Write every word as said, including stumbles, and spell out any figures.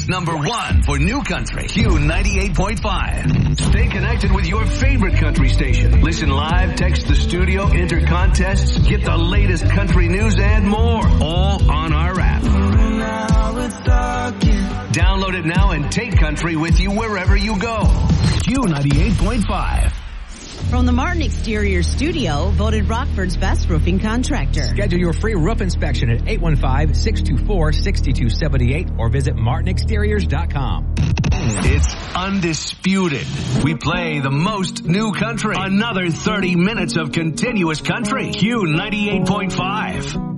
Number one for New Country, Q ninety-eight point five. Stay connected with your favorite country station. Listen live, text the studio, enter contests, get the latest country news and more. All on our app. Download it now and take country with you wherever you go. Q ninety-eight point five. From the Martin Exterior Studio, voted Rockford's best roofing contractor. Schedule your free roof inspection at eight one five, six two four, six two seven eight or visit martin exteriors dot com. It's undisputed. We play the most new country. Another thirty minutes of continuous country. Q ninety-eight point five.